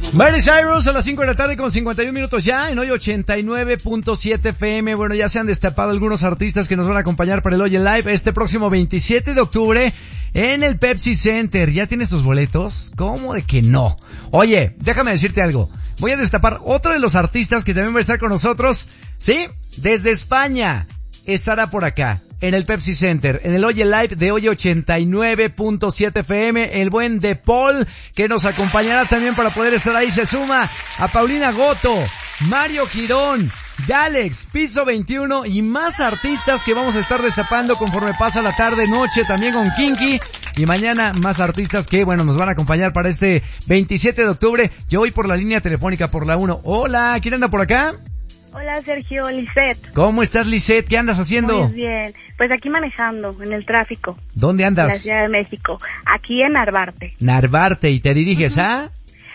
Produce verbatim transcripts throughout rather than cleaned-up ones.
Miley Cyrus a las cinco de la tarde con cincuenta y un minutos ya, en hoy ochenta y nueve punto siete F M. Bueno, ya se han destapado algunos artistas que nos van a acompañar para el Oye Live este próximo veintisiete de octubre en el Pepsi Center. ¿Ya tienes tus boletos? ¿Cómo de que no? Oye, déjame decirte algo. Voy a destapar otro de los artistas que también va a estar con nosotros. ¿Sí? Desde España estará por acá, en el Pepsi Center, en el Oye Live de hoy ochenta y nueve punto siete F M, el buen De Paul, que nos acompañará también para poder estar ahí. Se suma a Paulina Goto, Mario Girón, Galex, Piso veintiuno y más artistas que vamos a estar destapando conforme pasa la tarde, noche, también con Kinky. Y mañana más artistas que, bueno, nos van a acompañar para este veintisiete de octubre. Yo voy por la línea telefónica, por la uno. Hola, ¿quién anda por acá? Hola, Sergio, Lisette. ¿Cómo estás, Lisette? ¿Qué andas haciendo? Muy bien. Pues aquí manejando, en el tráfico. ¿Dónde andas? En la Ciudad de México. Aquí en Narvarte. Narvarte. ¿Y te diriges uh-huh. a?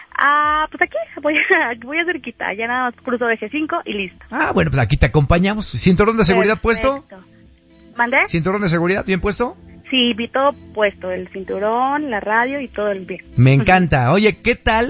Ah, pues aquí, voy a, voy a cerquita. Ya nada más cruzo de G cinco y listo. Ah, bueno, pues aquí te acompañamos. ¿Cinturón de seguridad Perfecto. puesto? ¿Mandé? ¿Cinturón de seguridad bien puesto? Sí, vi todo puesto, el cinturón, la radio y todo el bien. Me encanta. Oye, ¿qué tal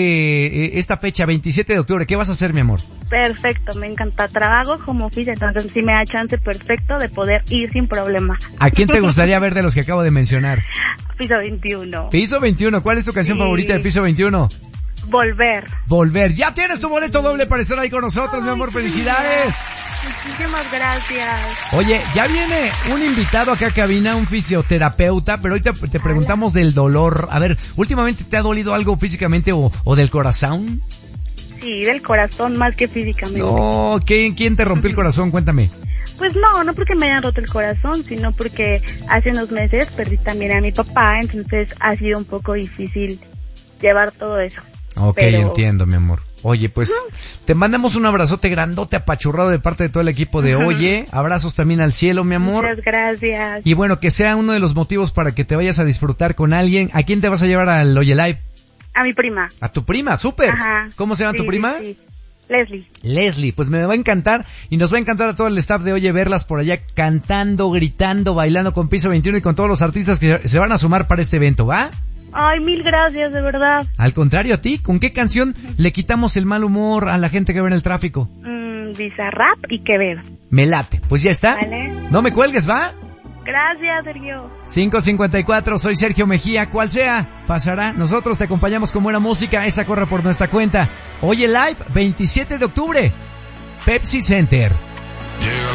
este esta fecha, veintisiete de octubre? ¿Qué vas a hacer, mi amor? Perfecto, me encanta. Trabajo como oficio, entonces sí me da chance perfecto de poder ir sin problema. ¿A quién te gustaría ver de los que acabo de mencionar? Piso veintiuno. Piso veintiuno, ¿cuál es tu canción sí. favorita de Piso veintiuno? Volver. Volver. Ya tienes tu boleto doble para estar ahí con nosotros, Ay, mi amor. Felicidades. Muchísimas gracias. Oye, ya viene un invitado acá a cabina, un fisioterapeuta, pero hoy te, te preguntamos del dolor. A ver, ¿últimamente te ha dolido algo físicamente o, o del corazón? Sí, del corazón más que físicamente. No, ¿quién, quién te rompió el corazón? Cuéntame. Pues no, no porque me hayan roto el corazón, sino porque hace unos meses perdí también a mi papá, entonces ha sido un poco difícil llevar todo eso. Ok, pero... entiendo, mi amor. Oye, pues, uh-huh. te mandamos un abrazote grandote apachurrado de parte de todo el equipo de uh-huh. Oye. Abrazos también al cielo, mi amor. Muchas gracias. Y bueno, que sea uno de los motivos para que te vayas a disfrutar con alguien. ¿A quién te vas a llevar al Oye Live? A mi prima. ¿A tu prima? ¡Súper! Ajá. ¿Cómo se llama sí, tu prima? Sí, sí. Leslie. Leslie, pues me va a encantar y nos va a encantar a todo el staff de Oye verlas por allá cantando, gritando, bailando con Piso veintiuno y con todos los artistas que se van a sumar para este evento, ¿va? Ay, mil gracias, de verdad. Al contrario, a ti, ¿con qué canción le quitamos el mal humor a la gente que va en el tráfico? Mmm, Bizarrap y Quevedo. Me late, pues ya está. Vale. No me cuelgues, ¿va? Gracias, Sergio. cinco cincuenta y cuatro, soy Sergio Mejía, cual sea, pasará. Nosotros te acompañamos con buena música, esa corre por nuestra cuenta. Oye Live, veintisiete de octubre, Pepsi Center.